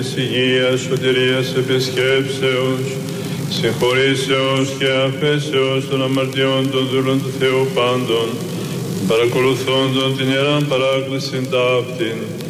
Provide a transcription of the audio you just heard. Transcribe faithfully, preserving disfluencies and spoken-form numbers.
υγείας, σωτηρίας, επισκέψεως, συγχωρήσεως και αφέσεως των αμαρτιών των δούλων του Θεού πάντων, παρακολουθώντων την Ιεράν Παράκλησιν ταύτην,